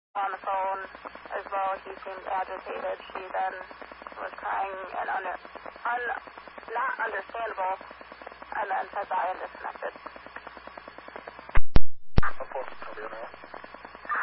on the phone as well. He seemed agitated. She then was crying and not understandable, and then said bye and disconnected.